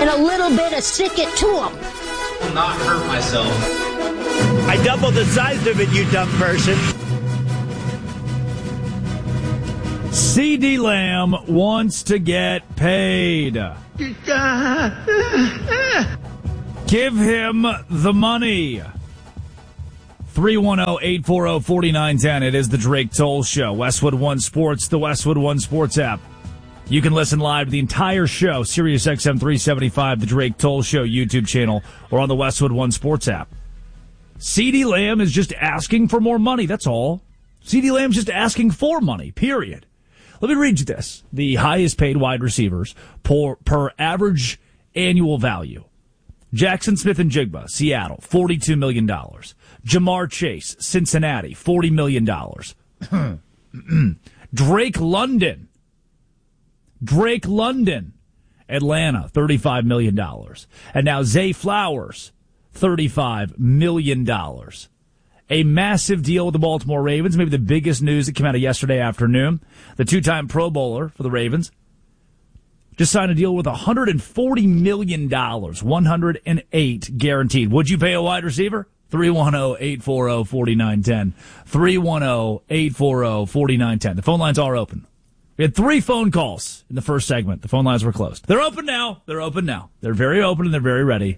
and a little bit of stick it to them. I will not hurt myself. I doubled the size of it, you dumb person. CeeDee Lamb wants to get paid. Give him the money. 310-840-4910. It is the Drake Toll Show. Westwood One Sports, the Westwood One Sports app. You can listen live to the entire show, Sirius XM 375, the Drake Toll Show YouTube channel, or on the Westwood One Sports app. CeeDee Lamb is just asking for more money, that's all. CeeDee Lamb's just asking for money, period. Let me read you this. The highest paid wide receivers per average annual value. Jackson Smith-Njigba, Seattle, $42 million. Jamar Chase, Cincinnati, $40 million. Drake London, Atlanta, $35 million. And now Zay Flowers, $35 million. A massive deal with the Baltimore Ravens, maybe the biggest news that came out of yesterday afternoon. The two-time Pro Bowler for the Ravens just signed a deal with $140 million, 108 guaranteed. Would you pay a wide receiver? 310-840-4910. 310-840-4910. The phone lines are open. We had 3 phone calls in the first segment. The phone lines were closed. They're open now. They're very open and they're very ready.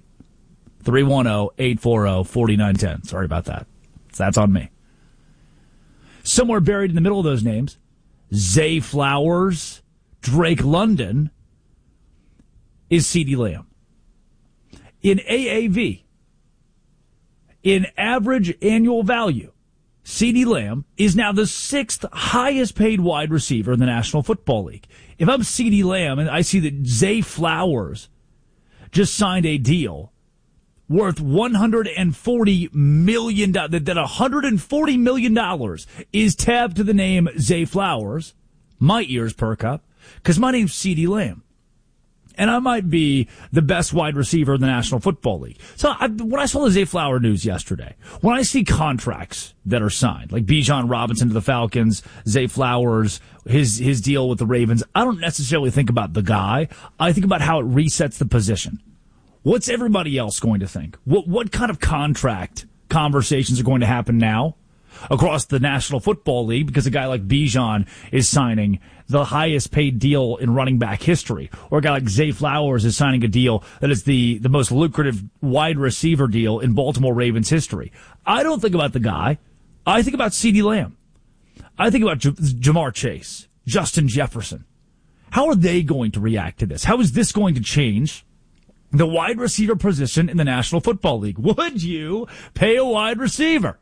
310-840-4910. Sorry about that. That's on me. Somewhere buried in the middle of those names, Zay Flowers, Drake London, is CeeDee Lamb. In AAV, in average annual value, CeeDee Lamb is now the 6th highest paid wide receiver in the National Football League. If I'm CeeDee Lamb and I see that Zay Flowers just signed a deal worth $140 million, that $140 million is tabbed to the name Zay Flowers, my ears perk up, because my name's CeeDee Lamb. And I might be the best wide receiver in the National Football League. So when I saw the Zay Flower news yesterday, when I see contracts that are signed, like Bijan Robinson to the Falcons, Zay Flowers, his deal with the Ravens, I don't necessarily think about the guy. I think about how it resets the position. What's everybody else going to think? What kind of contract conversations are going to happen now across the National Football League because a guy like Bijan is signing the highest paid deal in running back history, or a guy like Zay Flowers is signing a deal that is the most lucrative wide receiver deal in Baltimore Ravens history? I don't think about the guy. I think about CeeDee Lamb. I think about Jamar Chase, Justin Jefferson. How are they going to react to this? How is this going to change the wide receiver position in the National Football League? Would you pay a wide receiver?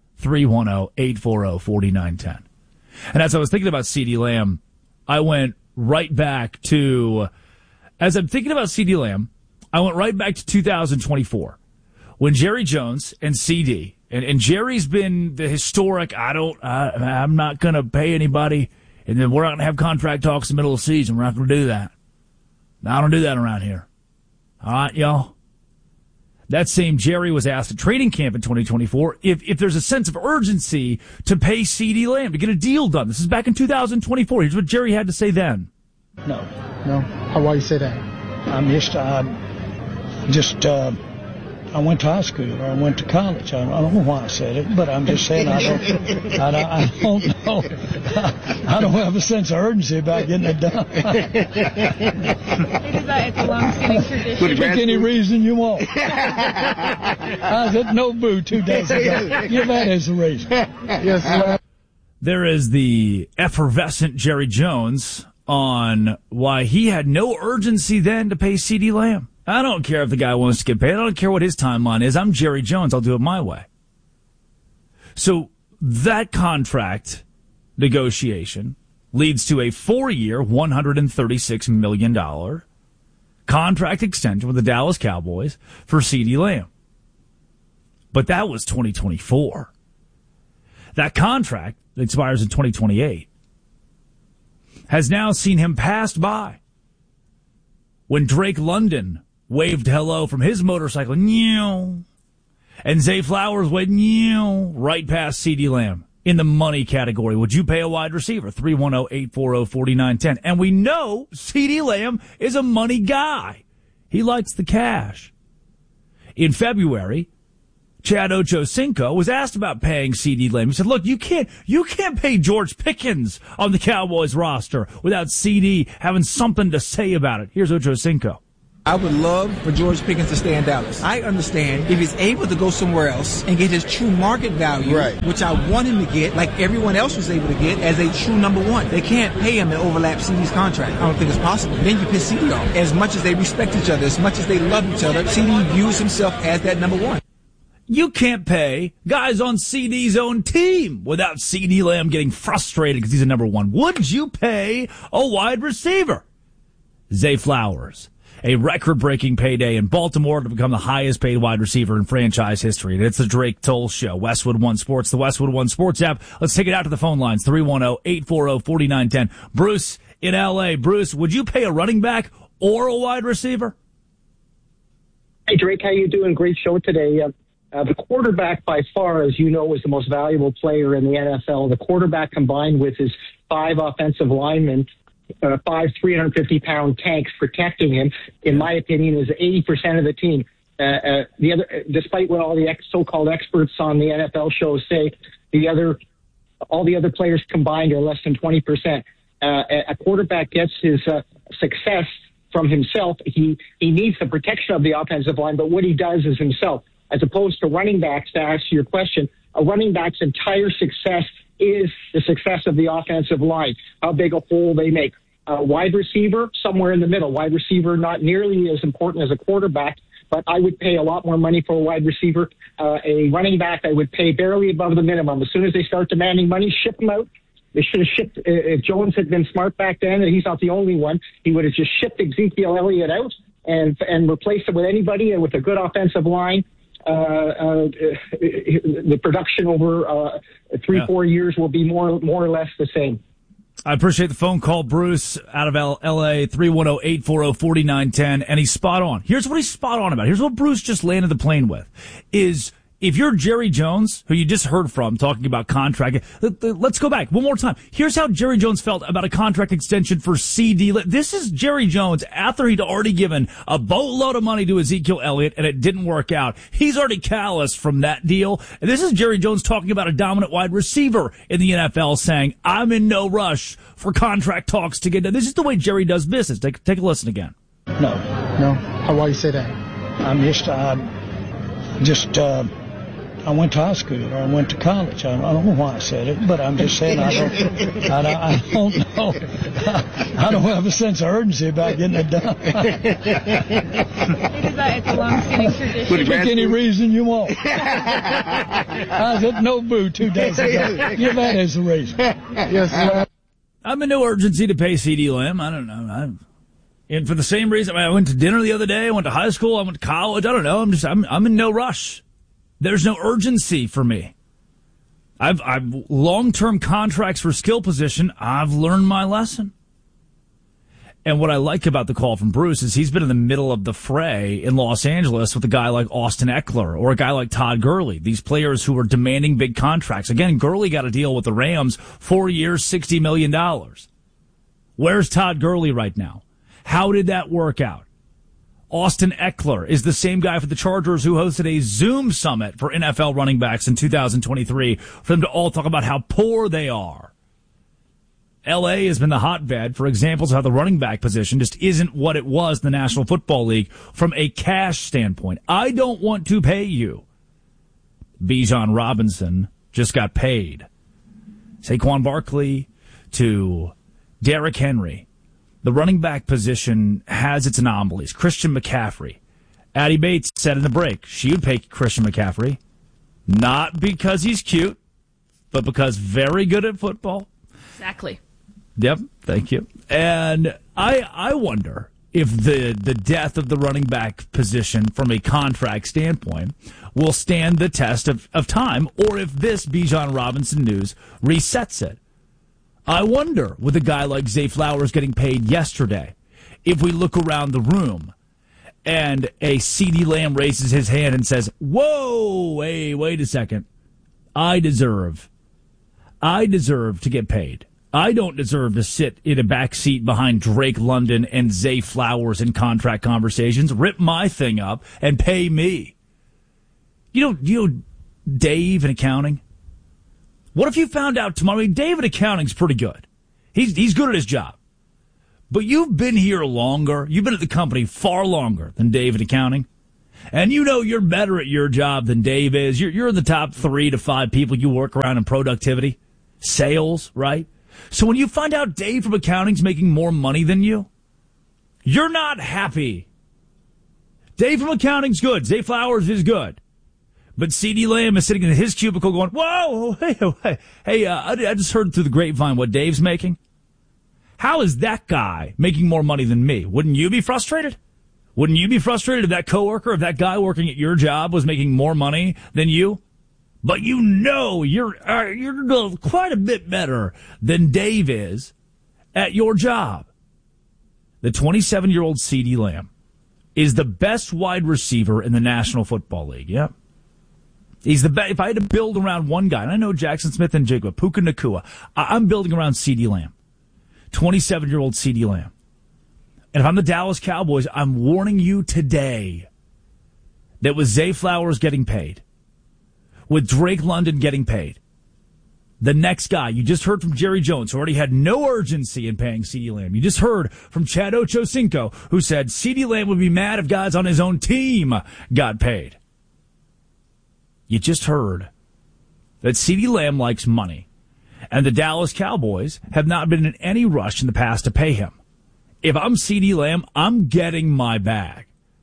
310-840-4910. And as I was thinking about CeeDee Lamb, I went right back to, as I'm thinking about CeeDee Lamb, I went right back to 2024 when Jerry Jones and CeeDee, and Jerry's been the historic, I'm not going to pay anybody, and then we're not going to have contract talks in the middle of the season. We're not going to do that. No, I don't do that around here. All right, y'all. That same Jerry was asked at training camp in 2024 if there's a sense of urgency to pay CeeDee Lamb, to get a deal done. This is back in 2024. Here's what Jerry had to say then. No. Why you say that? I went to high school or I went to college. I don't know why I said it, but I'm just saying I don't know. I don't have a sense of urgency about getting it done. It's a long-standing tradition. Pick any reason you want. I was at Nobu 2 days ago. Give that as a reason. Yes, sir. There is the effervescent Jerry Jones on why he had no urgency then to pay CeeDee Lamb. I don't care if the guy wants to get paid. I don't care what his timeline is. I'm Jerry Jones. I'll do it my way. So that contract negotiation leads to a 4-year, $136 million contract extension with the Dallas Cowboys for CeeDee Lamb. But that was 2024. That contract that expires in 2028 has now seen him passed by when Drake London waved hello from his motorcycle, and Zay Flowers went right past CeeDee Lamb in the money category. Would you pay a wide receiver? 310-840-4910. And we know CeeDee Lamb is a money guy. He likes the cash. In February, Chad Ochocinco was asked about paying CeeDee Lamb. He said, look, you can't pay George Pickens on the Cowboys roster without CeeDee having something to say about it. Here's Ochocinco. I would love for George Pickens to stay in Dallas. I understand if he's able to go somewhere else and get his true market value, right, which I want him to get, like everyone else was able to get, as a true number one. They can't pay him and overlap CeeDee's contract. I don't think it's possible. Then you piss CeeDee off. As much as they respect each other, as much as they love each other, CeeDee views himself as that number one. You can't pay guys on CeeDee's own team without CeeDee Lamb getting frustrated because he's a number one. Would you pay a wide receiver? Zay Flowers. A record-breaking payday in Baltimore to become the highest-paid wide receiver in franchise history. And it's the Drake Toll Show. Westwood One Sports, the Westwood One Sports app. Let's take it out to the phone lines, 310-840-4910. Bruce in L.A. Bruce, would you pay a running back or a wide receiver? Hey, Drake, how you doing? Great show today. The quarterback, by far, as you know, is the most valuable player in the NFL. The quarterback, combined with his 5 offensive linemen, 5 350-pound tanks protecting him, in my opinion, is 80% of the team. The other, despite what all the so-called experts on the NFL shows say, all the other players combined are less than 20%. A quarterback gets his success from himself. He needs the protection of the offensive line, but what he does is himself. As opposed to running backs, to answer your question, a running back's entire success is the success of the offensive line, how big a hole they make. Wide receiver, somewhere in the middle. Wide receiver, not nearly as important as a quarterback, but I would pay a lot more money for a wide receiver. A running back, I would pay barely above the minimum. As soon as they start demanding money, ship them out. They should have shipped, if Jones had been smart back then, and he's not the only one, he would have just shipped Ezekiel Elliott out and replaced it with anybody and with a good offensive line. The production over 3-4 years will be more or less the same. I appreciate the phone call, Bruce, out of L.A., 310-840-4910, and he's spot on. Here's what he's spot on about. Here's what Bruce just landed the plane with, is if you're Jerry Jones, who you just heard from talking about contract, let's go back one more time. Here's how Jerry Jones felt about a contract extension for CeeDee. This is Jerry Jones after he'd already given a boatload of money to Ezekiel Elliott and it didn't work out. He's already calloused from that deal. And this is Jerry Jones talking about a dominant wide receiver in the NFL saying, I'm in no rush for contract talks to get done. This is the way Jerry does business. Take a listen again. No. Why you say that? I went to high school or I went to college. I don't know why I said it, but I'm just saying I don't know. I don't have a sense of urgency about getting it done. It's a long-standing tradition. Pick any reason you want. I was at Nobu 2 days ago. Give that as a reason. Yes, sir. I'm in no urgency to pay CeeDee Lamb. I don't know. And for the same reason, I went to dinner the other day. I went to high school. I went to college. I don't know. I'm in no rush. There's no urgency for me. I've long-term contracts for skill position. I've learned my lesson. And what I like about the call from Bruce is he's been in the middle of the fray in Los Angeles with a guy like Austin Eckler or a guy like Todd Gurley, these players who are demanding big contracts. Again, Gurley got a deal with the Rams, 4 years, $60 million. Where's Todd Gurley right now? How did that work out? Austin Eckler is the same guy for the Chargers who hosted a Zoom summit for NFL running backs in 2023 for them to all talk about how poor they are. LA has been the hotbed for examples of how the running back position just isn't what it was in the National Football League from a cash standpoint. I don't want to pay you. Bijan Robinson just got paid. Saquon Barkley to Derrick Henry. The running back position has its anomalies. Christian McCaffrey. Addie Bates said in the break she would pay Christian McCaffrey, not because he's cute, but because very good at football. Exactly. Yep, thank you. And I wonder if the death of the running back position from a contract standpoint will stand the test of time, or if this Bijan Robinson news resets it. I wonder, with a guy like Zay Flowers getting paid yesterday, if we look around the room and a CeeDee Lamb raises his hand and says, whoa, hey, wait a second. I deserve to get paid. I don't deserve to sit in a back seat behind Drake London and Zay Flowers in contract conversations. Rip my thing up and pay me. You know Dave in accounting? What if you found out tomorrow? I mean, Dave in accounting's pretty good. He's good at his job. But you've been here longer. You've been at the company far longer than Dave in accounting. And you know you're better at your job than Dave is. You're in the top 3 to 5 people you work around in productivity. Sales, right? So when you find out Dave from accounting's making more money than you, you're not happy. Dave from accounting's good. Zay Flowers is good. But C.D. Lamb is sitting in his cubicle going, whoa, hey, I just heard through the grapevine what Dave's making. How is that guy making more money than me? Wouldn't you be frustrated? Wouldn't you be frustrated if that coworker, if that guy working at your job was making more money than you? But you know you're quite a bit better than Dave is at your job. The 27-year-old C.D. Lamb is the best wide receiver in the National Football League. Yep. He's the best. If I had to build around one guy, and I know Jackson Smith and Jigba, Puka Nacua, I'm building around C.D. Lamb. 27-year-old C.D. Lamb. And if I'm the Dallas Cowboys, I'm warning you today that with Zay Flowers getting paid, with Drake London getting paid, the next guy, you just heard from Jerry Jones, who already had no urgency in paying C.D. Lamb. You just heard from Chad Ochocinco, who said C.D. Lamb would be mad if guys on his own team got paid. You just heard that C.D. Lamb likes money, and the Dallas Cowboys have not been in any rush in the past to pay him. If I'm C.D. Lamb, I'm getting my bag.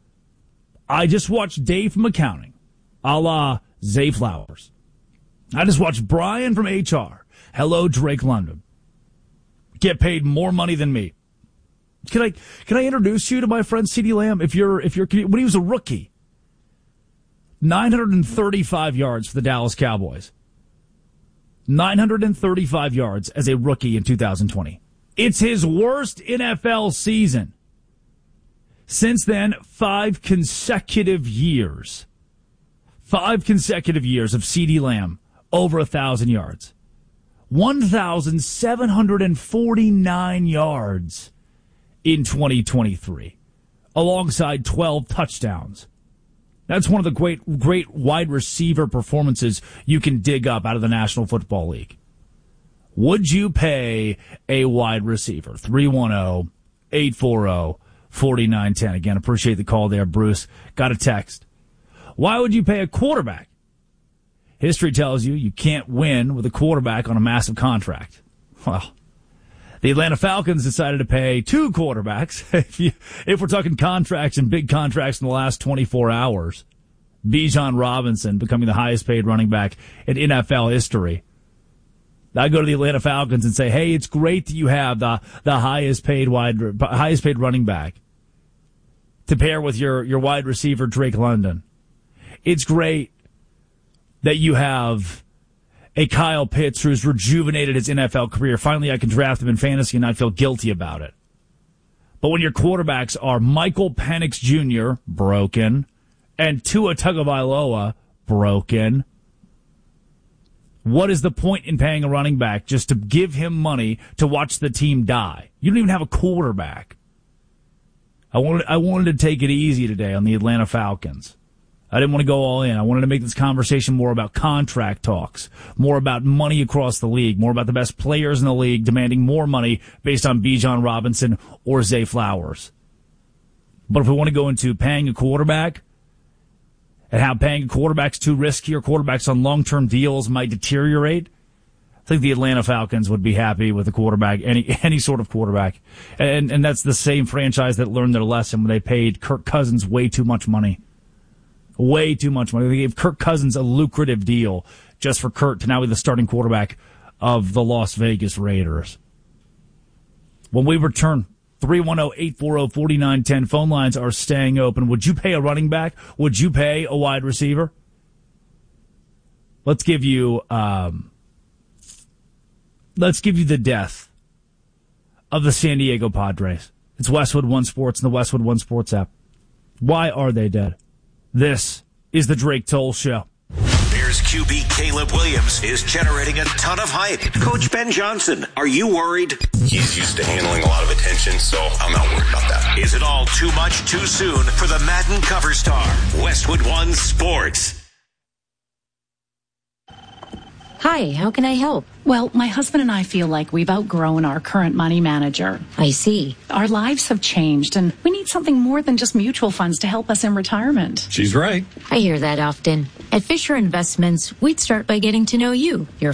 I just watched Dave from accounting, a la Zay Flowers. I just watched Brian from HR, hello Drake London, get paid more money than me. Can I introduce you to my friend C.D. Lamb? When he was a rookie, 935 yards for the Dallas Cowboys. 935 yards as a rookie in 2020. It's his worst NFL season. Since then, 5 consecutive years. 5 consecutive years of C.D. Lamb over 1,000 yards. 1,749 yards in 2023, alongside 12 touchdowns. That's one of the great wide receiver performances you can dig up out of the National Football League. Would you pay a wide receiver? 310-840-4910. Again, appreciate the call there, Bruce. Got a text. Why would you pay a quarterback? History tells you can't win with a quarterback on a massive contract. Well, the Atlanta Falcons decided to pay 2 quarterbacks. If we're talking contracts and big contracts in the last 24 hours, Bijan Robinson becoming the highest paid running back in NFL history. I go to the Atlanta Falcons and say, hey, it's great that you have the highest paid running back to pair with your wide receiver, Drake London. It's great that you have a Kyle Pitts who's rejuvenated his NFL career. Finally, I can draft him in fantasy and not feel guilty about it. But when your quarterbacks are Michael Penix Jr., broken, and Tua Tagovailoa, broken, what is the point in paying a running back just to give him money to watch the team die? You don't even have a quarterback. I wanted to take it easy today on the Atlanta Falcons. I didn't want to go all in. I wanted to make this conversation more about contract talks, more about money across the league, more about the best players in the league demanding more money based on Bijan Robinson or Zay Flowers. But if we want to go into paying a quarterback and how paying a quarterback's too risky or quarterbacks on long-term deals might deteriorate, I think the Atlanta Falcons would be happy with a quarterback, any sort of quarterback. And that's the same franchise that learned their lesson when they paid Kirk Cousins way too much money. Way too much money. They gave Kirk Cousins a lucrative deal just for Kirk to now be the starting quarterback of the Las Vegas Raiders. When we return, 310-840-4910. Phone lines are staying open. Would you pay a running back? Would you pay a wide receiver? Let's give you the death of the San Diego Padres. It's Westwood One Sports and the Westwood One Sports app. Why are they dead? This is the Drake Toll Show. Bears QB Caleb Williams is generating a ton of hype. Coach Ben Johnson, are you worried? He's used to handling a lot of attention, so I'm not worried about that. Is it all too much too soon for the Madden cover star? Westwood One Sports. Hi, how can I help? Well, my husband and I feel like we've outgrown our current money manager. I see. Our lives have changed, and we need something more than just mutual funds to help us in retirement. She's right. I hear that often. At Fisher Investments, we'd start by getting to know you, your